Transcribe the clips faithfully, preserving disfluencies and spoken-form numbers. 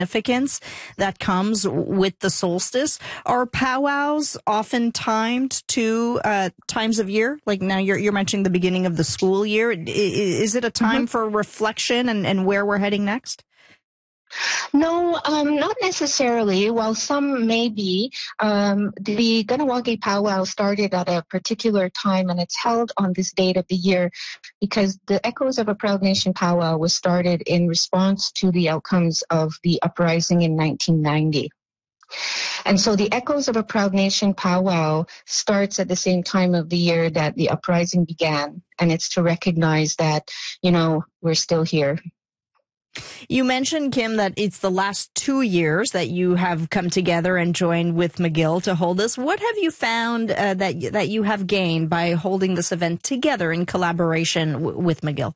significance that comes with the solstice. Are powwows often timed to uh, times of year? Like now you're, you're mentioning the beginning of the school year. Is it a time mm-hmm. for reflection and, and where we're heading next? No, um, not necessarily. While some may be, um, the Kahnawake powwow started at a particular time, and it's held on this date of the year because the Echoes of a Proud Nation powwow was started in response to the outcomes of the uprising in nineteen ninety. And so the Echoes of a Proud Nation powwow starts at the same time of the year that the uprising began, and it's to recognize that, you know, we're still here. You mentioned, Kim, that it's the last two years that you have come together and joined with McGill to hold this. What have you found uh, that that you have gained by holding this event together in collaboration w- with McGill?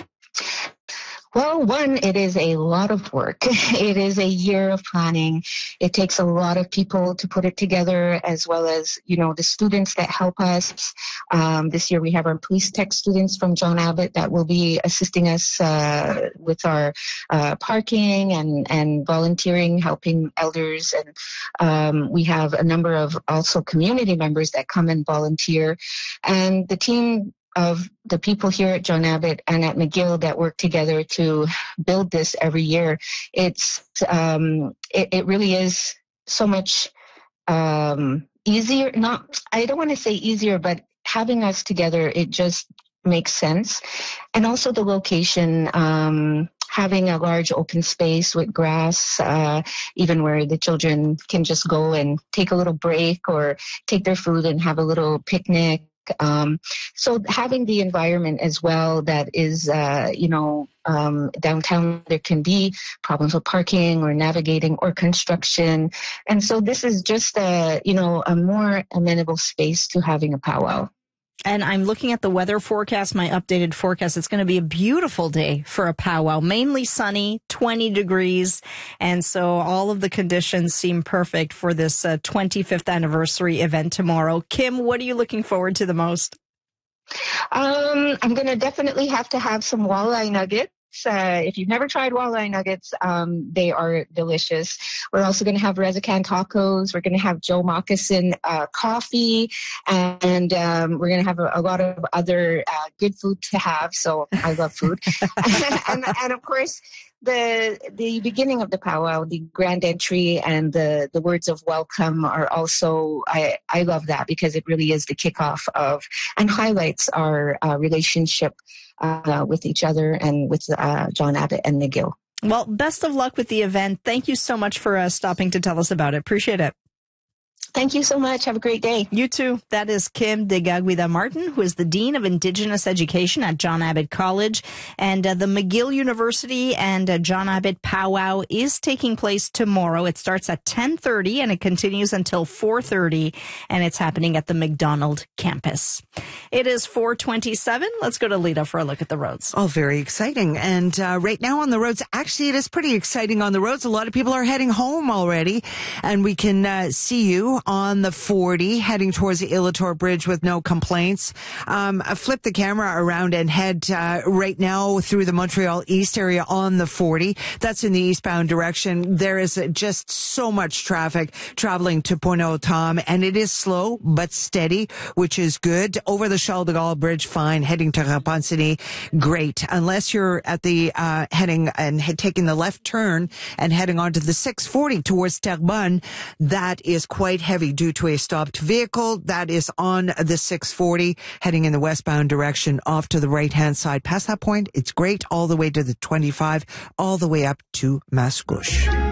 Well, one, it is a lot of work. It is a year of planning. It takes a lot of people to put it together, as well as, you know, the students that help us. Um, this year we have our police tech students from John Abbott that will be assisting us uh, with our uh, parking and, and volunteering, helping elders. And um, we have a number of also community members that come and volunteer. And the team of the people here at John Abbott and at McGill that work together to build this every year. It's, um, it, it really is so much, um, easier. Not, I don't want to say easier, but having us together, it just makes sense. And also the location, um, having a large open space with grass, uh, even where the children can just go and take a little break or take their food and have a little picnic. Um, so having the environment as well that is, uh, you know, um, downtown, there can be problems with parking or navigating or construction. And so this is just a, you know, a more amenable space to having a powwow. And I'm looking at the weather forecast, my updated forecast. It's going to be a beautiful day for a powwow, mainly sunny, twenty degrees. And so all of the conditions seem perfect for this uh, twenty-fifth anniversary event tomorrow. Kim, what are you looking forward to the most? Um, I'm going to definitely have to have some walleye nuggets. Uh, if you've never tried walleye nuggets, um, they are delicious. We're also going to have Rezacan tacos. We're going to have Joe Moccasin uh, coffee, and um, we're going to have a, a lot of other uh, good food to have. So I love food, and, and of course. The the beginning of the powwow, the grand entry and the, the words of welcome are also, I, I love that because it really is the kickoff of and highlights our uh, relationship uh, with each other and with uh, John Abbott and McGill. Well, best of luck with the event. Thank you so much for uh, stopping to tell us about it. Appreciate it. Thank you so much. Have a great day. You too. That is Kim Degaguida Martin, who is the Dean of Indigenous Education at John Abbott College. And uh, the McGill University and uh, John Abbott Powwow is taking place tomorrow. It starts at ten thirty and it continues until four thirty, and it's happening at the McDonald campus. It is four twenty-seven. Let's go to Lita for a look at the roads. Oh, very exciting. And uh, right now on the roads, actually it is pretty exciting on the roads. A lot of people are heading home already, and we can uh, see you on the forty heading towards the Ilator Bridge with no complaints. Um, flip the camera around and head uh, right now through the Montreal East area on the forty. That's in the eastbound direction. There is uh, just so much traffic traveling to Pointe-aux-Trembles, and it is slow but steady, which is good. Over the Charles de Gaulle Bridge, fine. Heading to Repentigny, great. Unless you're at the uh, heading and he- taking the left turn and heading onto the six forty towards Terrebonne, that is quite heavy due to a stopped vehicle. That is on the six forty heading in the westbound direction off to the right-hand side. Past that point, it's great all the way to the twenty-five, all the way up to Mascouche.